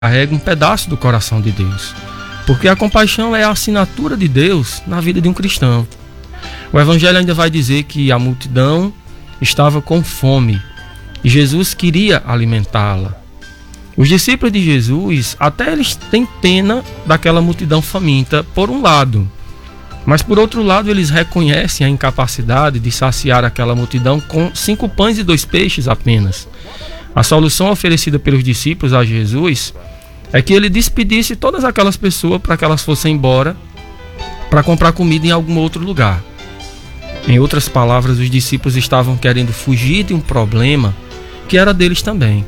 carrega um pedaço do coração de Deus, porque a compaixão é a assinatura de Deus na vida de um cristão. O Evangelho ainda vai dizer que a multidão estava com fome e Jesus queria alimentá-la. Os discípulos de Jesus, até eles têm pena daquela multidão faminta, por um lado, mas por outro lado eles reconhecem a incapacidade de saciar aquela multidão com 5 pães e 2 peixes apenas. A solução oferecida pelos discípulos a Jesus é que ele despedisse todas aquelas pessoas para que elas fossem embora para comprar comida em algum outro lugar. Em outras palavras, os discípulos estavam querendo fugir de um problema que era deles também.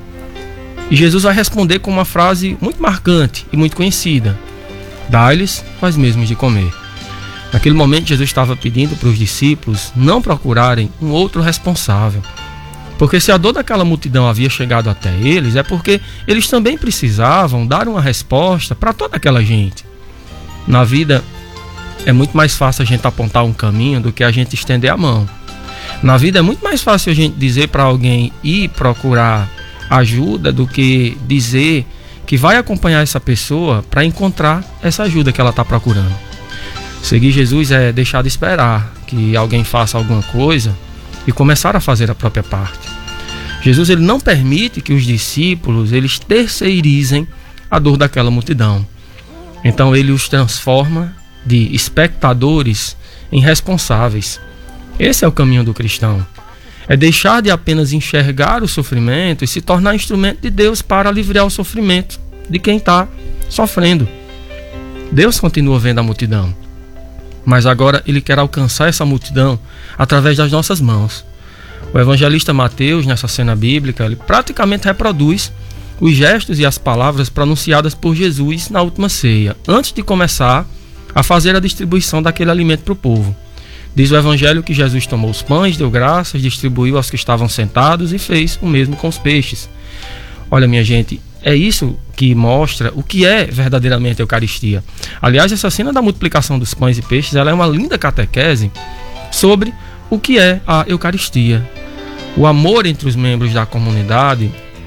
E Jesus vai responder com uma frase muito marcante e muito conhecida: dá-lhes faz mesmo de comer. Naquele momento, Jesus estava pedindo para os discípulos não procurarem um outro responsável, porque se a dor daquela multidão havia chegado até eles, é porque eles também precisavam dar uma resposta para toda aquela gente. Na vida, é muito mais fácil a gente apontar um caminho do que a gente estender a mão. Na vida, é muito mais fácil a gente dizer para alguém ir procurar ajuda do que dizer que vai acompanhar essa pessoa para encontrar essa ajuda que ela está procurando. Seguir Jesus é deixar de esperar que alguém faça alguma coisa e começar a fazer a própria parte. Jesus, ele não permite que os discípulos eles terceirizem a dor daquela multidão. Então ele os transforma de espectadores em responsáveis. Esse é o caminho do cristão. É deixar de apenas enxergar o sofrimento e se tornar instrumento de Deus para aliviar o sofrimento de quem está sofrendo. Deus continua vendo a multidão, mas agora ele quer alcançar essa multidão através das nossas mãos. O evangelista Mateus, nessa cena bíblica, ele praticamente reproduz os gestos e as palavras pronunciadas por Jesus na última ceia, antes de começar a fazer a distribuição daquele alimento para o povo. Diz o evangelho que Jesus tomou os pães, deu graças, distribuiu aos que estavam sentados e fez o mesmo com os peixes. Olha, minha gente, é isso que mostra o que é verdadeiramente a Eucaristia. Aliás, essa cena da multiplicação dos pães e peixes, ela é uma linda catequese sobre o que é a Eucaristia. O amor entre os membros da comunidade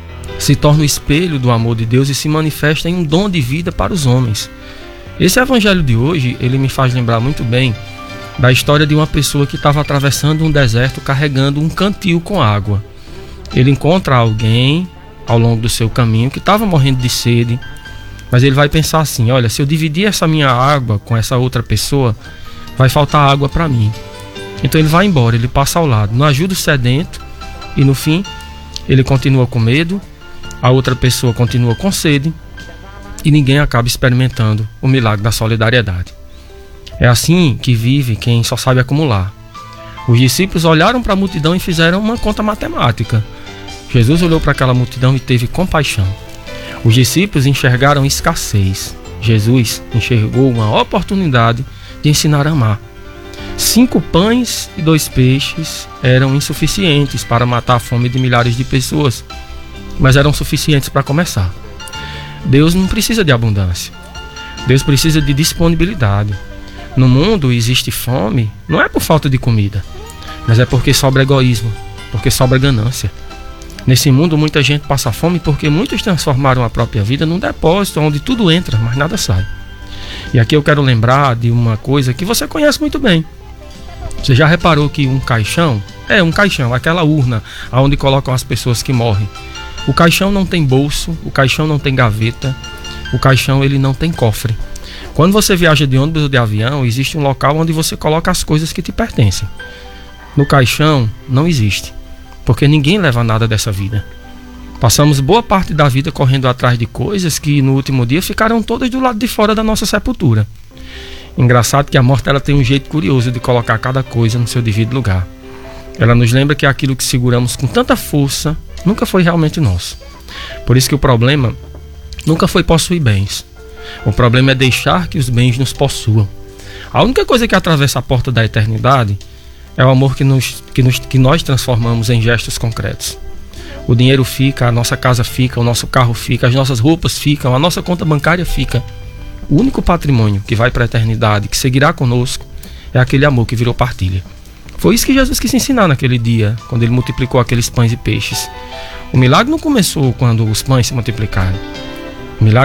se torna o espelho do amor de Deus e se manifesta em um dom de vida para os homens. Esse evangelho de hoje, ele me faz lembrar muito bem da história de uma pessoa que estava atravessando um deserto carregando um cantil com água. Ele encontra alguém ao longo do seu caminho que estava morrendo de sede, mas ele vai pensar assim: olha, se eu dividir essa minha água com essa outra pessoa, vai faltar água para mim. Então ele vai embora, ele passa ao lado, não ajuda o sedento, e no fim ele continua com medo, a outra pessoa continua com sede e ninguém acaba experimentando o milagre da solidariedade. É assim que vive quem só sabe acumular. Os discípulos olharam para a multidão e fizeram uma conta matemática. Jesus olhou para aquela multidão e teve compaixão. Os discípulos enxergaram escassez. Jesus enxergou uma oportunidade de ensinar a amar. 5 pães e 2 peixes eram insuficientes para matar a fome de milhares de pessoas, mas eram suficientes para começar. Deus não precisa de abundância. Deus precisa de disponibilidade. No mundo existe fome, não é por falta de comida, mas é porque sobra egoísmo, porque sobra ganância. Nesse mundo muita gente passa fome porque muitos transformaram a própria vida num depósito onde tudo entra, mas nada sai. E aqui eu quero lembrar de uma coisa que você conhece muito bem. Você já reparou que um caixão, aquela urna onde colocam as pessoas que morrem. O caixão não tem bolso, o caixão não tem gaveta, o caixão ele não tem cofre. Quando você viaja de ônibus ou de avião, existe um local onde você coloca as coisas que te pertencem. No caixão não existe, porque ninguém leva nada dessa vida. Passamos boa parte da vida correndo atrás de coisas que no último dia ficaram todas do lado de fora da nossa sepultura. Engraçado que a morte ela tem um jeito curioso de colocar cada coisa no seu devido lugar. Ela nos lembra que aquilo que seguramos com tanta força nunca foi realmente nosso. Por isso que o problema nunca foi possuir bens. O problema é deixar que os bens nos possuam. A única coisa que atravessa a porta da eternidade é o amor que nós transformamos em gestos concretos. O dinheiro fica, a nossa casa fica, o nosso carro fica, as nossas roupas ficam, a nossa conta bancária fica. O único patrimônio que vai para a eternidade, que seguirá conosco, é aquele amor que virou partilha. Foi isso que Jesus quis ensinar naquele dia, quando ele multiplicou aqueles pães e peixes. O milagre não começou quando os pães se multiplicaram. Milagre